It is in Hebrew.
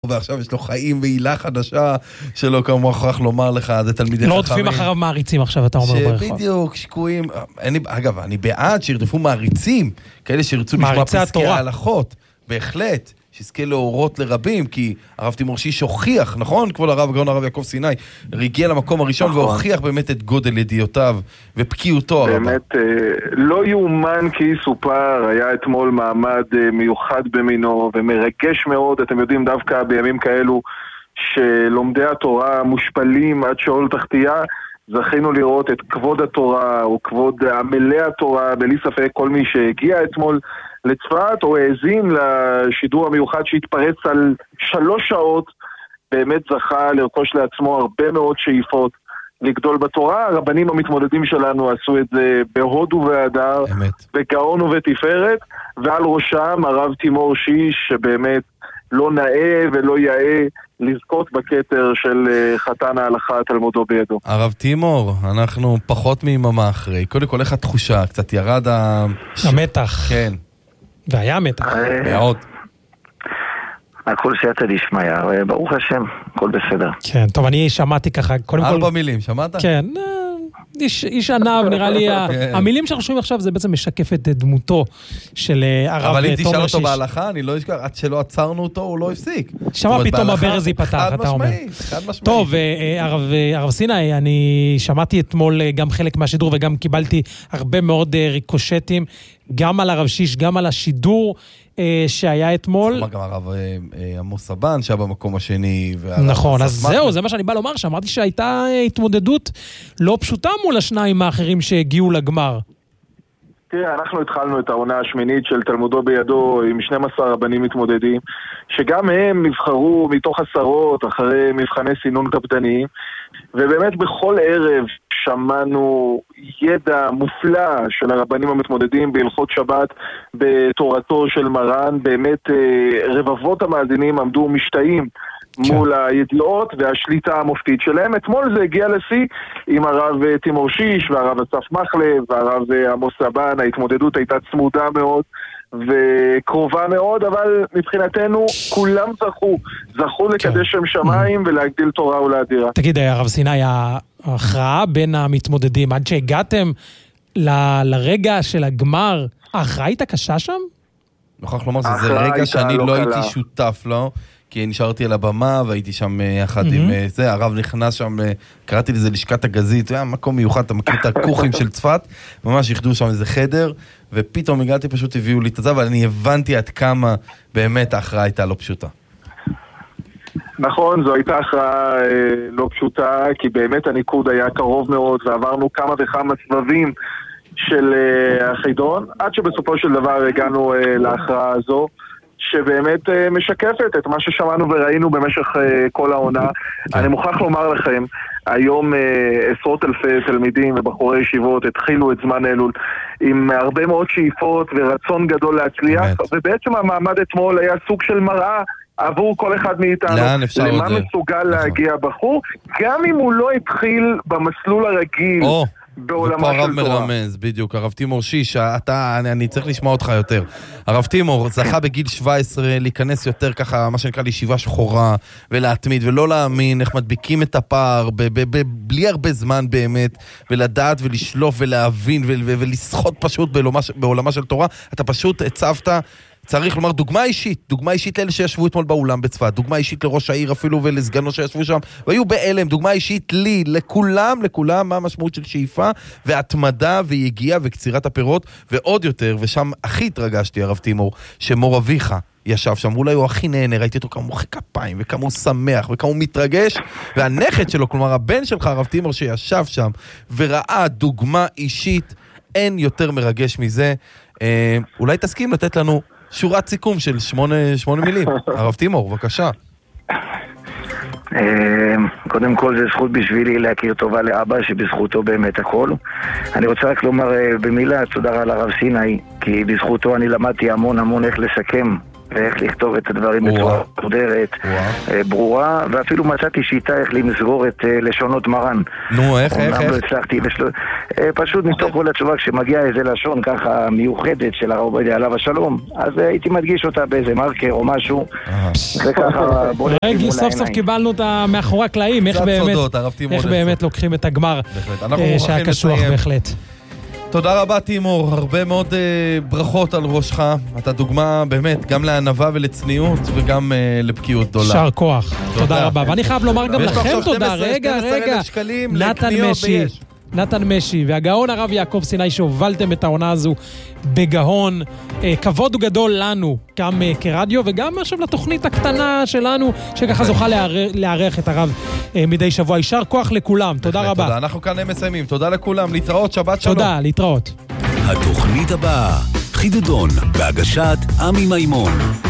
ועכשיו יש לו חיים ועילה חדשה שלא כמו מוכרח לומר לך, זה תלמידי חכמים. לא רודפים אחריו מעריצים עכשיו, אתה אומר ברחוב. שבדיוק, שקועים. אגב, אני בעד שירדפו מעריצים, כאלה שירצו לשמוע פסקי ההלכות, בהחלט. שיזכה להורות לרבים, כי הרב תימור שיש הוכיח, נכון? כבוד הרב הגאון הרב יעקב סיני, הגיע למקום הראשון והוכיח באמת את גודל ידיעותיו ופקיעותו הרבה. באמת, לא יאומן כי סופר, היה אתמול מעמד מיוחד במינו ומרגש מאוד, אתם יודעים דווקא בימים כאלו שלומדי התורה מושפלים עד שאול תחתיה, זכינו לראות את כבוד התורה או כבוד עמלי התורה, בלי ספק כל מי שהגיע אתמול לצפת או האזין לשידור המיוחד שהתפרץ על 3 שעות, באמת זכה לרכוש לעצמו הרבה מאוד שאיפות לגדול בתורה. הרבנים המתמודדים שלנו עשו את זה בהוד ובהדר, בגאון ובתפארת, ועל ראשם הרב תימור שיש שבאמת לא נאה ולא יאה לזכות בכתר של חתן ההלכה תלמודו בידו. הרב תימור, אנחנו פחות מיממה אחרי. קודם כל, איך התחושה? קצת ירד המתח. כן. והיה מתח. מאוד. הכל סייעתא דשמיא, ברוך השם, הכל בסדר. כן, טוב, אני שמעתי ככה, קודם כל... 4 מילים, שמעת? כן, איש ענב, נראה לי, המילים שאנחנו שומעים עכשיו זה בעצם משקף את דמותו של הרב תומר שיש. אבל אם תשאל אותו בהלכה, אני לא אשכח, עד שלא עצרנו אותו, הוא לא הפסיק. שמה פתאום הברז ייפתח, אתה אומר. חד משמעית. טוב, הרב סיני, אני שמעתי אתמול גם חלק מהשידור, וגם קיבלתי הרבה מאוד ריקושטים, גם על הרב שיש, גם על השידור שהיה אתמול. גם הרב עמוס סבן שהיה במקום השני. נכון, אז זהו, זה מה שאני בא לומר, שאמרתי שהייתה התמודדות לא פשוטה מול השניים האחרים שהגיעו לגמר. תראה, אנחנו התחלנו את העונה השמינית של תלמודו בידו עם 12 רבנים מתמודדים, שגם הם נבחרו מתוך 10 אחרי מבחני סינון קפדניים, ובאמת בכל ערב שמענו ידע מופלא של הרבנים המתמודדים בהלכות שבת בתורתו של מרן. באמת רבבות המאזינים עמדו משתאים מול הידיעות והשליטה המופתית שלהם. אתמול זה הגיע לשיא עם הרב תימור שיש והרב אסף מחלב והרב עמוס סבן. ההתמודדות הייתה צמודה מאוד וקרובה מאוד, אבל מבחינתנו כולם זכו לקדש שם שמיים ולהגדיל תורה ולאדירה. תגיד, הרב סיני, ההכרעה בין המתמודדים, עד שהגעתם לרגע של הגמר, ההכרעה הייתה קשה שם? נוכח לומר, זה רגע שאני לא הייתי שותף לו, כי נשארתי על הבמה והייתי שם יחד עם זה, הרב נכנס שם, קראתי לזה לשכת הגזית, זה היה מקום מיוחד, אתה מכיר את הכוכים של צפת, ממש יחדו שם איזה חדר, ופתאום הגעתי, פשוט הביאו לי את זה, אבל אני הבנתי עד כמה באמת ההכרעה הייתה לא פשוטה. נכון, זו הייתה הכרעה לא פשוטה, כי באמת הניקוד היה קרוב מאוד, ועברנו כמה וכמה סבבים של החידון, עד שבסופו של דבר הגענו להכרעה הזו, שבאמת משקפת את מה ששמענו וראינו במשך כל העונה. אני מוכרח לומר לכם, היום עשרות אלפי תלמידים ובחורי ישיבות התחילו את זמן אלול עם הרבה מאוד שאיפות ורצון גדול להצליח, ובעצם המעמד אתמול היה סוג של מראה עבור כל אחד מאיתנו, למה מסוגל להגיע בחור, גם אם הוא לא התחיל במסלול הרגיל בעולמה של תורה. מרמז, בדיוק, הרב תימור שיש, אני צריך לשמוע אותך יותר. הרב תימור זכה בגיל 17 להיכנס יותר ככה, מה שנקרא לישיבה שחורה, ולהתמיד, ולא להאמין איך מדביקים את הפער, בלי הרבה זמן באמת, ולדעת ולשלוף ולהבין, ולשחות פשוט בעולמה של תורה. אתה פשוט הצבת, צריך לומר, דוגמה אישית לאלה שישבו אתמול באולם בצפת, דוגמה אישית לראש העיר אפילו ולסגנו שישבו שם, והיו באלם, דוגמה אישית לי, לכולם, מה המשמעות של שאיפה, והתמדה ויגיעה וקצירת הפירות, ועוד יותר, ושם הכי התרגשתי, הרב תימור, שמור אביך ישב שם, ואולי הוא הכי נהנה, ראיתי אותו כמה מוחא כפיים, וכמה הוא שמח, וכמה הוא מתרגש, והנכד שלו, כלומר הבן שלך, הרב תימור, שישב שם, וראה דוגמה אישית, אין יותר מרגש מזה. אולי תסכים לתת לנו שורת סיכום של 8 מילים. הרב תימור, בבקשה. קודם כל זה זכות בשבילי להכיר טובה לאבא שבזכותו באמת הכל. אני רוצה רק לומר במילה תודה על הרב סיני, כי בזכותו אני למדתי המון איך לסכם ואיך לכתוב את הדברים בצורה מסודרת, ברורה, ואפילו מצאתי שיטה איך למסגור את לשונות מרן. נו, איך? לא הצלחתי, פשוט מתוך כל התשובה, כשמגיע איזה לשון ככה מיוחדת של הרב עובדיה עליו השלום, אז הייתי מדגיש אותה באיזה מרקר או משהו, וככה בוא נתחיל מול סוף סוף קיבלנו אותה מאחורי הקלעים, איך באמת לוקחים את הגמר שהיה קשוח בהחלט. תודה רבה תימור, הרבה מאוד ברכות על ראשך, אתה דוגמה באמת גם לענווה ולצניעות וגם לבקיאות גדולה. שר כוח, תודה רבה, ואני חייב לומר גם לכם תודה, רגע, נתן משי והגאון הרב יעקב סיני שהובלתם את העונה הזו בגאון, כבוד הוא גדול לנו גם כרדיו וגם עכשיו לתוכנית הקטנה שלנו שככה זוכה לארח את הרב מדי שבוע. יישר כוח לכולם, תודה רבה. תודה, אנחנו כאן מסיימים, תודה לכולם, להתראות, שבת שלום. תודה, להתראות. התוכנית הבאה, חידודון בהגשת עמי מימון.